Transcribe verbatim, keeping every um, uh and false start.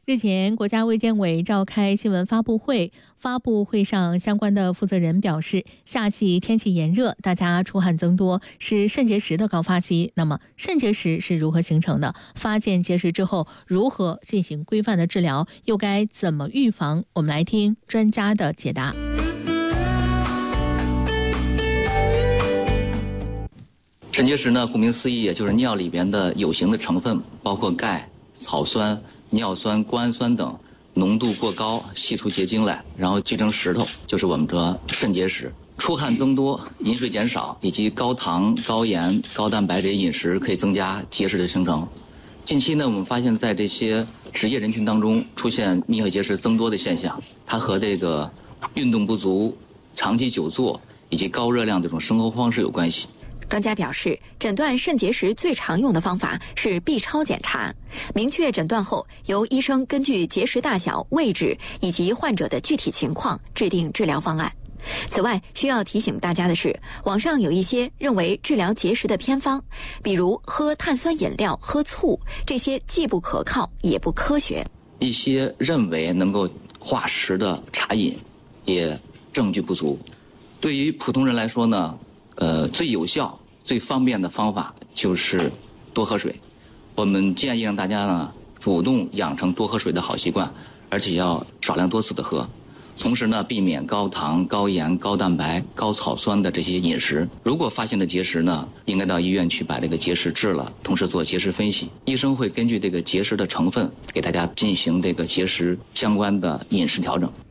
日前，国家卫健委召开新闻发布会，发布会上相关的负责人表示，夏季天气炎热，大家出汗增多，是肾结石的高发期。那么，肾结石是如何形成的？发现结石之后，如何进行规范的治疗？又该怎么预防？我们来听专家的解答。 肾结石呢，顾名思义，也就是尿里边的有形的成分，包括钙、草酸、尿酸、谷氨酸等浓度过高，析出结晶来，然后聚成石头，就是我们的肾结石。出汗增多、饮水减少，以及高糖、高盐、高蛋白这些饮食可以增加结石的形成。近期呢，我们发现在这些职业人群当中出现泌尿结石增多的现象，它和这个运动不足、长期久坐以及高热量这种生活方式有关系。 专家表示，诊断肾结石最常用的方法是 B 超检查。明确诊断后，由医生根据结石大小、位置以及患者的具体情况制定治疗方案。此外，需要提醒大家的是，网上有一些认为治疗结石的偏方，比如喝碳酸饮料、喝醋，这些既不可靠也不科学。 一些认为能够化石的茶饮，也证据不足。对于普通人来说呢，呃，最有效、最方便的方法就是多喝水。我们建议让大家呢主动养成多喝水的好习惯，而且要少量多次的喝。同时呢，避免高糖、高盐、高蛋白、高草酸的这些饮食。如果发现了结石呢，应该到医院去把这个结石治了，同时做结石分析。医生会根据这个结石的成分，给大家进行这个结石相关的饮食调整。